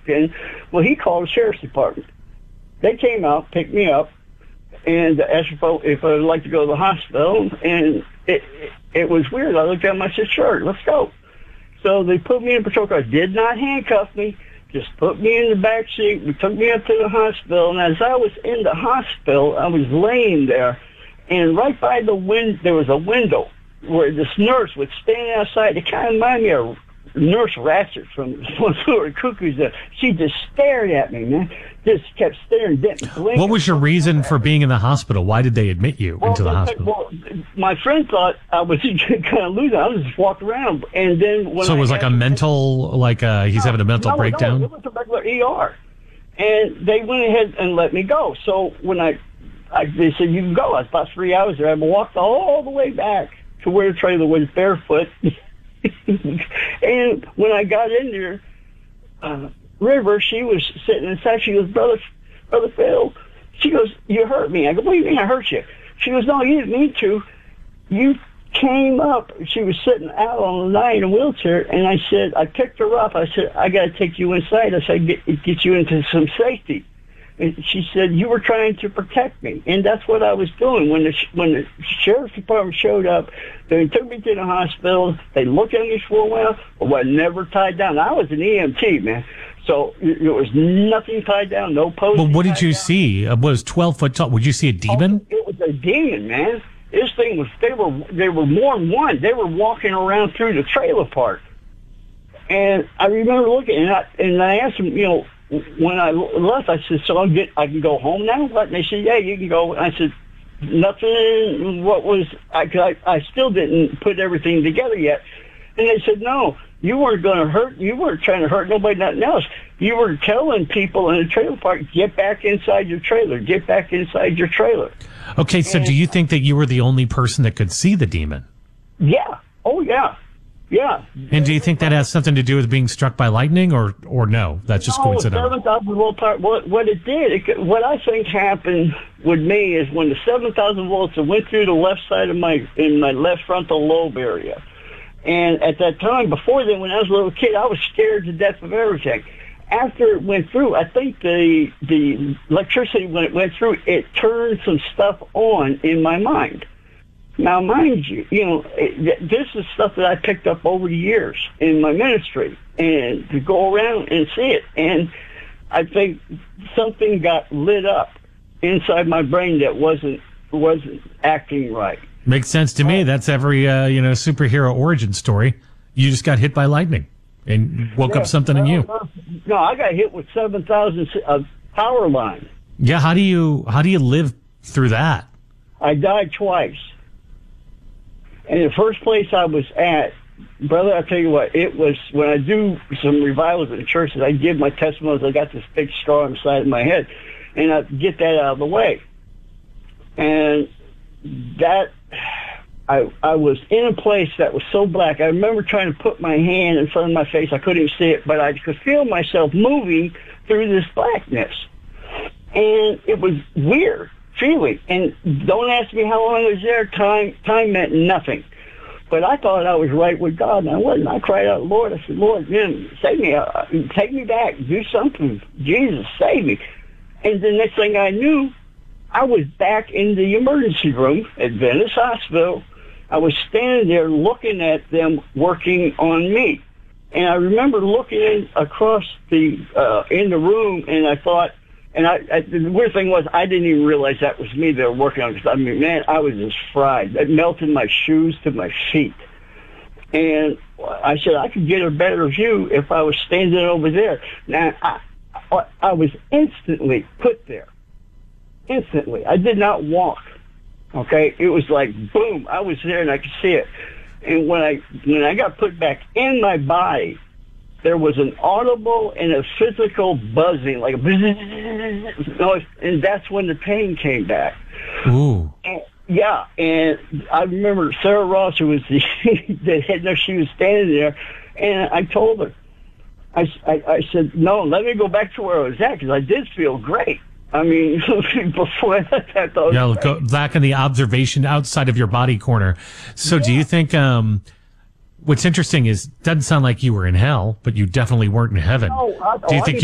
in. Well, he called the sheriff's department. They came out, picked me up, and asked if I would like to go to the hospital. And it was weird. I looked at him, I said, sure, let's go. So they put me in a patrol car. Did not handcuff me, just put me in the back seat. We took me up to the hospital. And as I was in the hospital, I was laying there. And right by the window, there was a window where this nurse was standing outside. It kind of reminded me of Nurse Ratched from One Flew Over the Cuckoo's Nest. She just stared at me, man. Just kept staring, didn't blink. What was your reason for being in the hospital? Why did they admit you into the hospital? Well, my friend thought I was kind of losing. I was just walking around, and then when so it was like a mental, he's having a mental breakdown. No, it was a regular ER, and they went ahead and let me go. So when they said you can go, I was about 3 hours there. I walked all the way back to where the trailer was barefoot. And when I got in there, River, she was sitting inside. She goes, Brother Phil. She goes, you hurt me. I go, what do you mean I hurt you? She goes, no, you didn't mean to. You came up. She was sitting out on the night in a wheelchair, and I said, I picked her up. I said, I got to take you inside. I said, get you into some safety. And she said, you were trying to protect me. And that's what I was doing. When the sheriff's department showed up, they took me to the hospital. They looked at me for a while. I was never tied down. I was an EMT, man. So there was nothing tied down, no post. But what did you see? It was 12 foot tall. Would you see a demon? It was a demon, man. This thing was, they were more than one. They were walking around through the trailer park. And I remember looking, and I asked them, when I left, I said, so I can go home now? And they said, yeah, you can go. And I said, nothing, I still didn't put everything together yet. And they said, no, you weren't going to hurt, you weren't trying to hurt nobody, nothing else. You were telling people in the trailer park, get back inside your trailer, get back inside your trailer. Okay, so do you think that you were the only person that could see the demon? Yeah. Oh, yeah. Yeah. And do you think that has something to do with being struck by lightning, or no? That's just coincidental. 7,000 volt power. What it did, what I think happened with me is when the 7,000 volts went through the left side of my left frontal lobe area. And at that time, before then, when I was a little kid, I was scared to death of everything. After it went through, I think the electricity, when it went through, it turned some stuff on in my mind. Now, mind you, this is stuff that I picked up over the years in my ministry, and to go around and see it. And I think something got lit up inside my brain that wasn't acting right. Makes sense to me. That's every superhero origin story. You just got hit by lightning and woke up something in you. No, I got hit with 7,000 power line. Yeah, how do you live through that? I died twice. And the first place I was at, brother, I'll tell you what, it was when I do some revivals in the churches, I give my testimonies. I got this big scar on the side of my head, and I get that out of the way. And that, I was in a place that was so black. I remember trying to put my hand in front of my face. I couldn't even see it, but I could feel myself moving through this blackness. And it was weird feeling. And don't ask me how long I was there. Time meant nothing. But I thought I was right with God, and I wasn't. I cried out, Lord, I said, Lord, save me. Take me back. Do something. Jesus, save me. And the next thing I knew, I was back in the emergency room at Venice Hospital. I was standing there looking at them working on me. And I remember looking across in the room, and I thought, and the weird thing was, I didn't even realize that was me they were working on. Because, I mean, man, I was just fried. It melted my shoes to my feet. And I said, I could get a better view if I was standing over there. Now, I was instantly put there. Instantly. I did not walk. Okay? It was like, boom, I was there and I could see it. And when I got put back in my body, there was an audible and a physical buzzing, like a noise, and that's when the pain came back. Ooh. Yeah, and I remember Sarah Ross, who was the head nurse, she was standing there, and I told her, I said, no, let me go back to where I was at, because I did feel great. I mean, before that, I thought... Yeah, go back in the observation outside of your body corner. So do you think... what's interesting is, doesn't sound like you were in hell, but you definitely weren't in heaven. No, do you think